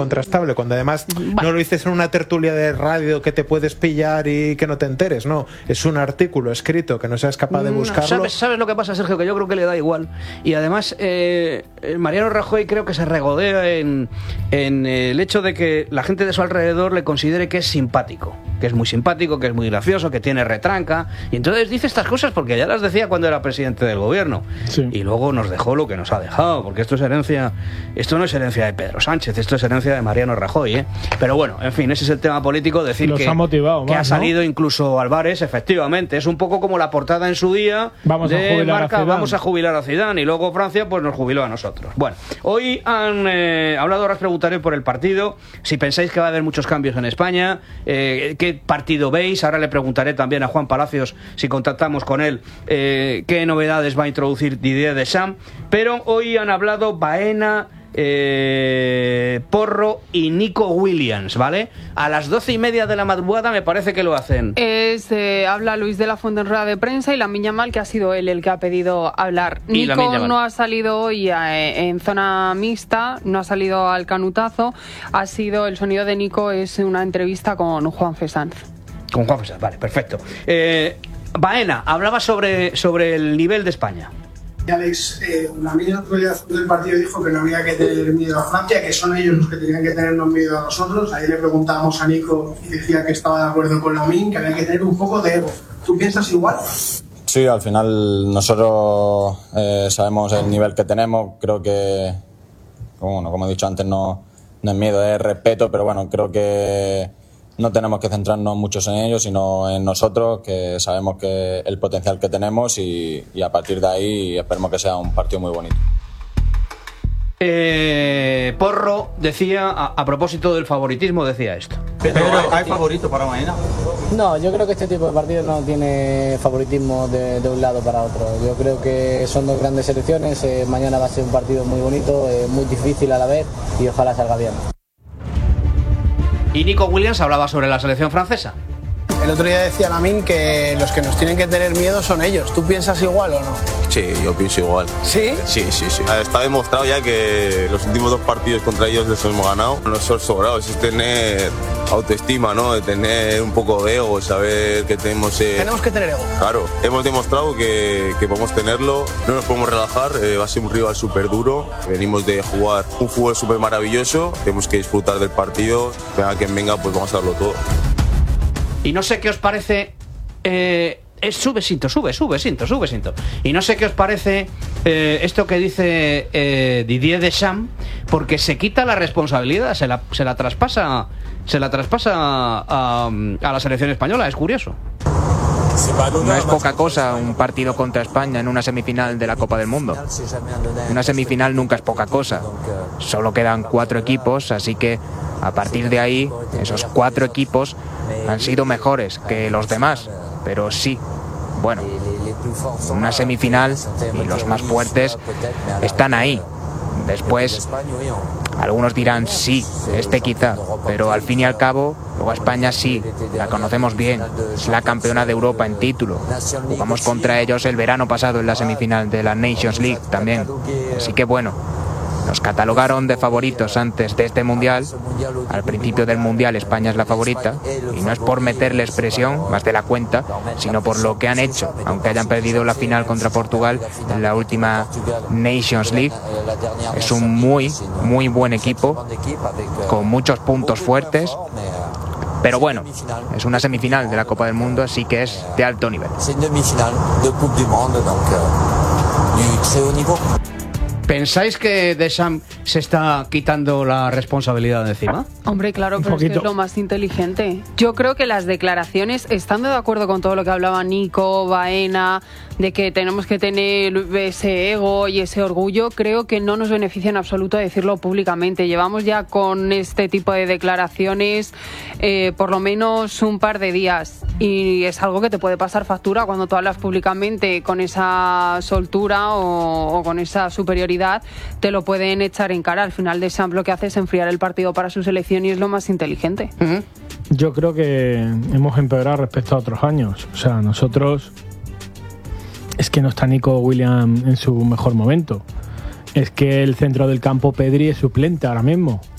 contrastable, cuando además no lo dices en una tertulia de radio que te puedes pillar y que no te enteres, no, es un artículo escrito que no seas capaz de buscarlo. ¿Sabes lo que pasa, Sergio? Que yo creo que le da igual, y además Mariano Rajoy creo que se regodea en el hecho de que la gente de su alrededor le considere que es simpático, que es muy simpático, que es muy gracioso, que tiene retranca, y entonces dice estas cosas porque ya las decía cuando era presidente del gobierno, sí. Y luego nos dejó lo que nos ha dejado, porque esto no es herencia de Pedro Sánchez, esto es herencia de Mariano Rajoy, ¿eh? Pero bueno, en fin, ese es el tema político, decir que, ha motivado que más, ha salido, ¿no? Incluso Álvarez, efectivamente, es un poco como la portada en su día vamos a jubilar a Zidane, y luego Francia pues nos jubiló a nosotros. Bueno, hoy han hablado, ahora os preguntaré por el partido, si pensáis que va a haber muchos cambios en España, qué partido veis, ahora le preguntaré también a Juan Palacios, si contactamos con él, qué novedades va a introducir Didier Deschamps, pero hoy han hablado Baena, Porro y Nico Williams, ¿vale? A las 12:30 de la madrugada me parece que lo hacen. Habla Luis de la Fuente en rueda de prensa y Lamine Yamal, que ha sido él el que ha pedido hablar. Nico no ha salido hoy en zona mixta, no ha salido al canutazo. El sonido de Nico es una entrevista con Juan Sanz. Con Juan Sanz, vale, perfecto. Baena hablaba sobre el nivel de España. Alex, Lamine otro día después del partido dijo que no había que tener miedo a Francia, que son ellos los que tenían que tenernos miedo a nosotros. Ahí le preguntábamos a Nico y decía que estaba de acuerdo con Lamine, que había que tener un poco de ego. ¿Tú piensas igual? Sí, al final nosotros sabemos el nivel que tenemos. Creo que, como he dicho antes, no es miedo, es respeto, pero bueno, creo que no tenemos que centrarnos muchos en ellos, sino en nosotros, que sabemos que el potencial que tenemos y a partir de ahí esperemos que sea un partido muy bonito. Porro decía, a propósito del favoritismo, decía esto. Pero ¿hay favorito para mañana? No, yo creo que este tipo de partidos no tiene favoritismo de un lado para otro. Yo creo que son dos grandes selecciones, mañana va a ser un partido muy bonito, muy difícil a la vez y ojalá salga bien. Y Nico Williams hablaba sobre la selección francesa. El otro día decía Lamine que los que nos tienen que tener miedo son ellos. ¿Tú piensas igual o no? Sí, yo pienso igual. ¿Sí? Sí. Está demostrado ya que los últimos 2 partidos contra ellos les hemos ganado. No son sobrados, es tener autoestima, ¿no? De tener un poco de ego, saber que tenemos... Tenemos que tener ego. Claro, hemos demostrado que podemos tenerlo, no nos podemos relajar, va a ser un rival súper duro. Venimos de jugar un fútbol súper maravilloso, tenemos que disfrutar del partido, venga quien venga, pues vamos a darlo todo. Y no sé qué os parece... sube cinto. Y no sé qué os parece esto que dice Didier Deschamps, porque se quita la responsabilidad, se la traspasa a la selección española. Es curioso. No es poca cosa un partido contra España en una semifinal de la Copa del Mundo. Una semifinal nunca es poca cosa. Solo quedan 4 equipos, así que a partir de ahí, esos 4 equipos han sido mejores que los demás. Pero sí, bueno, una semifinal y los más fuertes están ahí. Después, algunos dirán sí, quizá, pero al fin y al cabo, luego España sí, la conocemos bien, es la campeona de Europa en título. Jugamos contra ellos el verano pasado en la semifinal de la Nations League también. Así que bueno, nos catalogaron de favoritos antes de este Mundial. Al principio del Mundial España es la favorita, y no es por meterles presión más de la cuenta, sino por lo que han hecho, aunque hayan perdido la final contra Portugal en la última Nations League. Es un muy buen equipo, con muchos puntos fuertes, pero bueno, es una semifinal de la Copa del Mundo, así que es de alto nivel. ¿Pensáis que Deschamps se está quitando la responsabilidad de encima? Hombre, claro, pero es que es lo más inteligente. Yo creo que las declaraciones, estando de acuerdo con todo lo que hablaba Nico, Baena, de que tenemos que tener ese ego y ese orgullo, creo que no nos beneficia en absoluto decirlo públicamente. Llevamos ya con este tipo de declaraciones por lo menos un par de días, y es algo que te puede pasar factura cuando tú hablas públicamente con esa soltura o con esa superioridad. Te lo pueden echar en cara. Al final, Deschamps lo que hace es enfriar el partido para su selección y es lo más inteligente. Yo creo que hemos empeorado respecto a otros años. O sea, nosotros... Es que no está Nico Williams en su mejor momento. Es que el centro del campo, Pedri, es suplente ahora mismo.